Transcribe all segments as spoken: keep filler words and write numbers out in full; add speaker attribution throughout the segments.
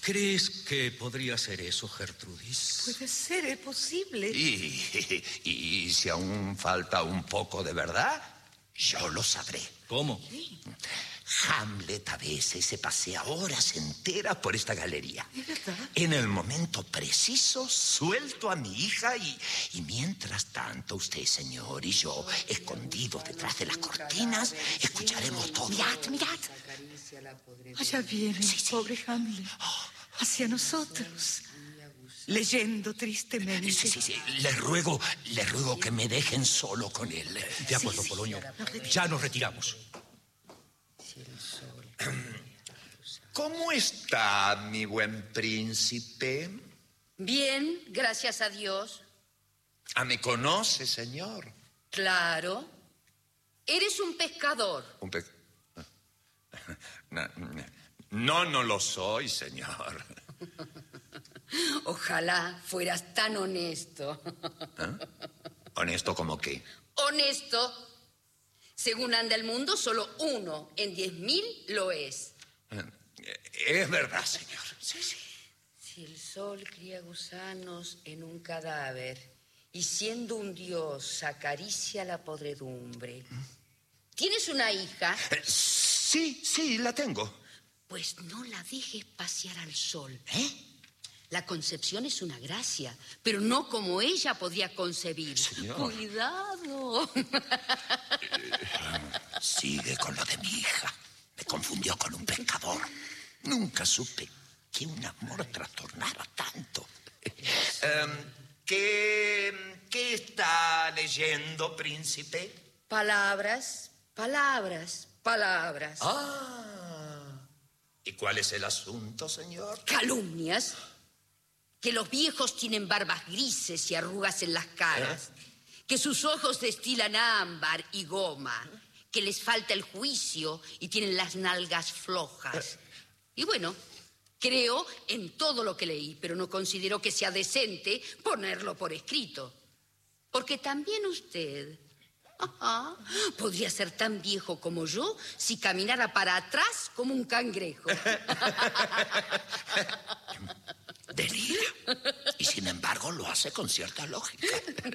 Speaker 1: ¿Crees que podría ser eso, Gertrudis?
Speaker 2: Puede ser, es posible.
Speaker 3: Y, y, y si aún falta un poco de verdad, yo lo sabré.
Speaker 1: ¿Cómo?
Speaker 2: Sí.
Speaker 3: Hamlet a veces se pasea horas enteras por esta galería.
Speaker 2: ¿Es verdad?
Speaker 3: En el momento preciso, suelto a mi hija y, y mientras tanto usted, señor, y yo, escondidos detrás de las cortinas, escucharemos todo.
Speaker 2: Mirad, mirad. Allá viene el pobre Hamlet hacia nosotros, leyendo tristemente.
Speaker 3: Sí, sí, sí. Le ruego, le ruego que me dejen solo con él.
Speaker 1: De acuerdo, sí, sí. Polonio. Ya nos retiramos.
Speaker 3: ¿Cómo está mi buen príncipe?
Speaker 4: Bien, gracias a Dios.
Speaker 3: ¿Ah, me conoce, señor?
Speaker 4: Claro. Eres un pescador.
Speaker 3: Un pe... No, no, no lo soy, señor.
Speaker 4: Ojalá fueras tan honesto.
Speaker 3: ¿Eh? ¿Honesto como qué?
Speaker 4: Honesto. Según anda el mundo, solo uno en diez mil lo es.
Speaker 3: Es verdad, señor. Sí, sí.
Speaker 4: Si el sol cría gusanos en un cadáver y siendo un dios acaricia la podredumbre. ¿Tienes una hija?
Speaker 3: Eh, sí, sí, la tengo.
Speaker 4: Pues no la dejes pasear al sol.
Speaker 3: ¿Eh?
Speaker 4: La concepción es una gracia, pero no como ella podía concebir.
Speaker 3: Señor.
Speaker 4: Cuidado.
Speaker 3: Sigue con lo de mi hija. Me confundió con un pescador. Nunca supe que un amor trastornara tanto. um, ¿qué, ¿Qué está leyendo, príncipe?
Speaker 4: Palabras, palabras, palabras.
Speaker 3: Ah. ¿Y cuál es el asunto, señor?
Speaker 4: Calumnias. Que los viejos tienen barbas grises y arrugas en las caras. ¿Eh? Que sus ojos destilan ámbar y goma. Que les falta el juicio y tienen las nalgas flojas. Y bueno, creo en todo lo que leí, pero no considero que sea decente ponerlo por escrito. Porque también usted ajá, podría ser tan viejo como yo si caminara para atrás como un cangrejo.
Speaker 3: Delirio. Y sin embargo lo hace con cierta lógica.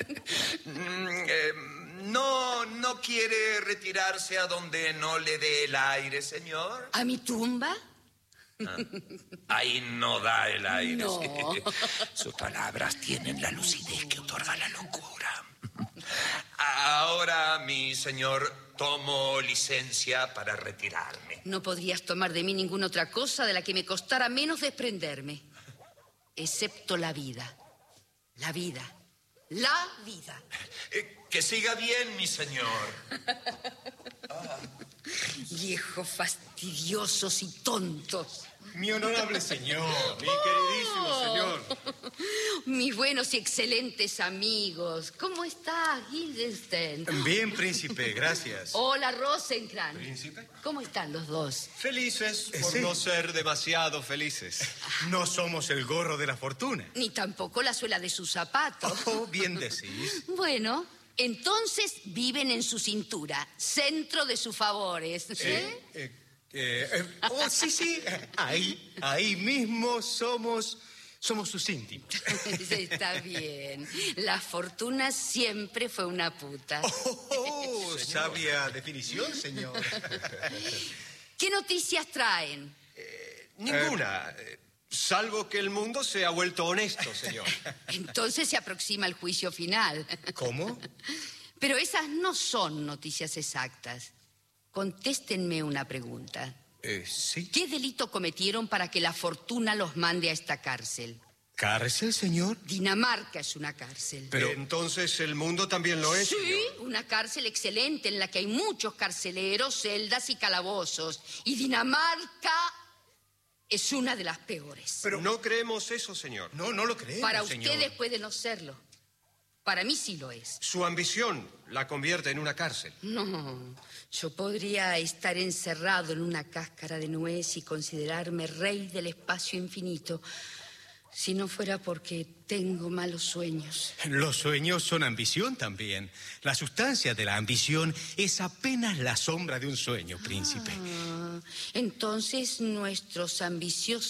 Speaker 3: eh, no, ¿No quiere retirarse a donde no le dé el aire, señor?
Speaker 4: ¿A mi tumba?
Speaker 3: Ah, ahí no da el aire.
Speaker 4: No.
Speaker 3: Sí. Sus palabras tienen la lucidez que otorga la locura. Ahora, mi señor, tomo licencia para retirarme.
Speaker 4: No podrías tomar de mí ninguna otra cosa de la que me costara menos desprenderme. Excepto la vida. La vida. La vida.
Speaker 3: Eh, que siga bien, mi señor.
Speaker 4: Ah. Viejos fastidiosos y tontos.
Speaker 5: Mi honorable señor, mi queridísimo señor.
Speaker 4: Mis buenos y excelentes amigos. ¿Cómo está, Guildenstern?
Speaker 5: Bien, príncipe, gracias.
Speaker 4: Hola, Rosenkrantz.
Speaker 5: ¿Príncipe?
Speaker 4: ¿Cómo están los dos?
Speaker 5: Felices por
Speaker 1: sí.
Speaker 5: no ser demasiado felices.
Speaker 1: No somos el gorro de la fortuna.
Speaker 4: Ni tampoco la suela de sus zapatos.
Speaker 1: Oh, bien decís.
Speaker 4: Bueno, entonces viven en su cintura, centro de sus favores. ¿Sí?
Speaker 1: Eh, eh, eh, eh, oh, sí, sí. Ahí, ahí mismo somos, somos sus íntimos.
Speaker 4: Está bien. La fortuna siempre fue una puta.
Speaker 1: Oh, oh, sabia definición, señor.
Speaker 4: ¿Qué noticias traen?
Speaker 5: Eh, ninguna. Eh, Salvo que el mundo se ha vuelto honesto, señor.
Speaker 4: Entonces se aproxima el juicio final.
Speaker 1: ¿Cómo?
Speaker 4: Pero esas no son noticias exactas. Contéstenme una pregunta.
Speaker 1: Eh, sí.
Speaker 4: ¿Qué delito cometieron para que la fortuna los mande a esta cárcel?
Speaker 1: ¿Cárcel, señor?
Speaker 4: Dinamarca es una cárcel.
Speaker 5: Pero eh, entonces el mundo también lo es,
Speaker 4: sí,
Speaker 5: señor.
Speaker 4: Una cárcel excelente en la que hay muchos carceleros, celdas y calabozos. Y Dinamarca es una de las peores.
Speaker 5: Pero no creemos eso, señor.
Speaker 1: No, no lo creemos,
Speaker 4: Para
Speaker 1: señor.
Speaker 4: ustedes puede no serlo. Para mí sí lo es.
Speaker 5: Su ambición la convierte en una cárcel.
Speaker 4: No, yo podría estar encerrado en una cáscara de nuez y considerarme rey del espacio infinito, si no fuera porque tengo malos sueños.
Speaker 1: Los sueños son ambición también. La sustancia de la ambición es apenas la sombra de un sueño, príncipe.
Speaker 4: Ah, entonces nuestros ambiciosos